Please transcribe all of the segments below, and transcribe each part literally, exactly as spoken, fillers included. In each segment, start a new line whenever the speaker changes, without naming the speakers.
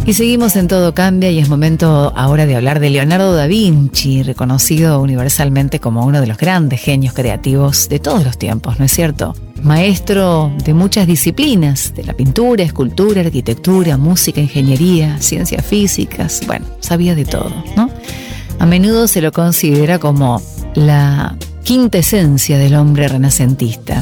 Y seguimos en Todo Cambia y es momento ahora de hablar de Leonardo da Vinci, reconocido universalmente como uno de los grandes genios creativos de todos los tiempos, ¿no es cierto? Maestro de muchas disciplinas, de la pintura, escultura, arquitectura, música, ingeniería, ciencias físicas, bueno, sabía de todo, ¿no? A menudo se lo considera como la quinta esencia del hombre renacentista.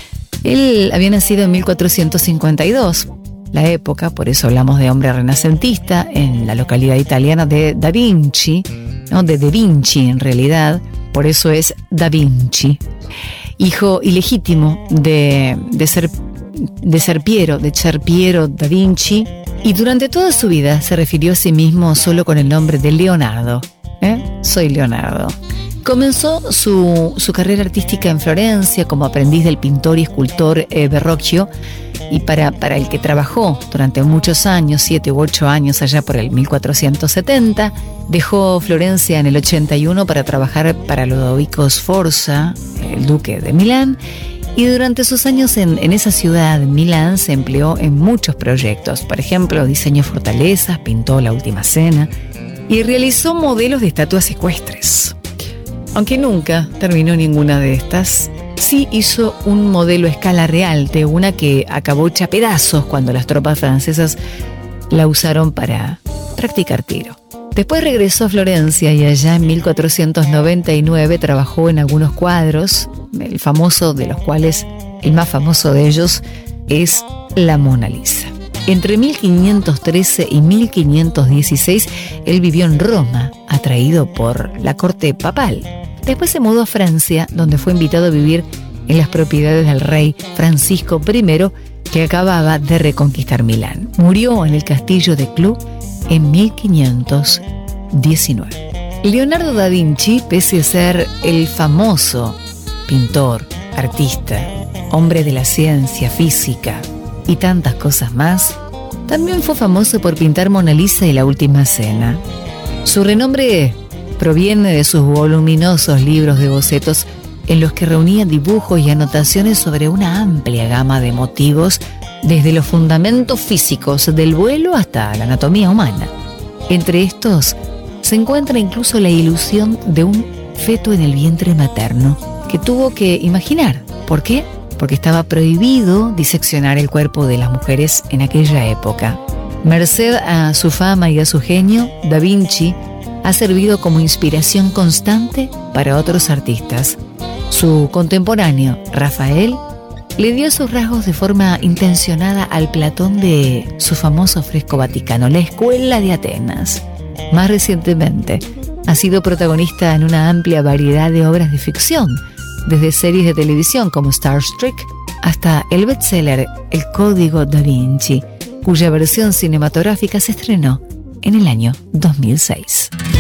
Él había nacido en mil cuatrocientos cincuenta y dos, la época, por eso hablamos de hombre renacentista, en la localidad italiana de Da Vinci, ¿no? de Da Vinci en realidad, por eso es Da Vinci. Hijo ilegítimo de, de, ser, de ser Piero, de Ser Piero da Vinci, y durante toda su vida se refirió a sí mismo solo con el nombre de Leonardo. ¿Eh? Soy Leonardo. Comenzó su, su carrera artística en Florencia como aprendiz del pintor y escultor eh, Verrocchio, y para, para el que trabajó durante muchos años, siete u ocho años allá por el mil cuatrocientos setenta. Dejó Florencia en el ochenta y uno para trabajar para Lodovico Sforza, el duque de Milán, y durante sus años en, en esa ciudad, Milán, se empleó en muchos proyectos. Por ejemplo, diseñó fortalezas, pintó La Última Cena y realizó modelos de estatuas ecuestres. Aunque nunca terminó ninguna de estas, sí hizo un modelo a escala real de una que acabó hecha pedazos cuando las tropas francesas la usaron para practicar tiro. Después regresó a Florencia y allá en mil cuatrocientos noventa y nueve trabajó en algunos cuadros, el famoso de los cuales, el más famoso de ellos, es la Mona Lisa. Entre mil quinientos trece y mil quinientos dieciséis, él vivió en Roma, atraído por la corte papal. Después se mudó a Francia, donde fue invitado a vivir en las propiedades del rey Francisco primero, que acababa de reconquistar Milán. Murió en el castillo de Clou en mil quinientos diecinueve. Leonardo da Vinci, pese a ser el famoso pintor, artista, hombre de la ciencia, física y tantas cosas más, también fue famoso por pintar Mona Lisa y La Última Cena. Su renombre proviene de sus voluminosos libros de bocetos en los que reunía dibujos y anotaciones sobre una amplia gama de motivos, desde los fundamentos físicos del vuelo hasta la anatomía humana. Entre estos se encuentra incluso la ilusión de un feto en el vientre materno que tuvo que imaginar. ¿Por qué? Porque estaba prohibido diseccionar el cuerpo de las mujeres en aquella época. Merced a su fama y a su genio, Da Vinci ha servido como inspiración constante para otros artistas. Su contemporáneo, Rafael, le dio sus rasgos de forma intencionada al Platón de su famoso fresco vaticano, la Escuela de Atenas. Más recientemente, ha sido protagonista en una amplia variedad de obras de ficción, desde series de televisión como Star Trek hasta el bestseller El Código da Vinci, cuya versión cinematográfica se estrenó en el año dos mil seis.